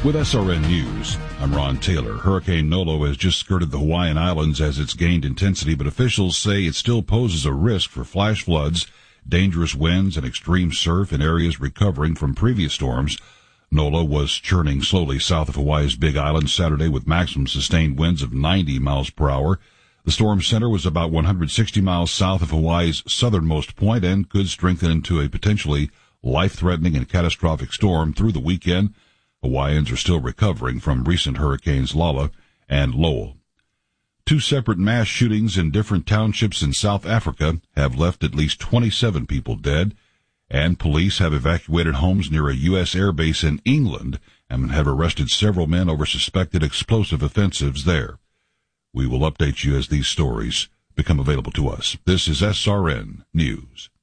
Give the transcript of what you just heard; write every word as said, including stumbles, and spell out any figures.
With S R N News, I'm Ron Taylor. Hurricane Nolo has just skirted the Hawaiian Islands as it's gained intensity, but officials say it still poses a risk for flash floods, dangerous winds, and extreme surf in areas recovering from previous storms. Nolo was churning slowly south of Hawaii's Big Island Saturday with maximum sustained winds of ninety miles per hour. The storm center was about one hundred sixty miles south of Hawaii's southernmost point and could strengthen into a potentially life-threatening and catastrophic storm through the weekend. Hawaiians are still recovering from recent hurricanes Lala and Lowell. Two separate mass shootings in different townships in South Africa have left at least twenty-seven people dead, and police have evacuated homes near a U S airbase in England and have arrested several men over suspected explosive offensives there. We will update you as these stories become available to us. This is S R N News.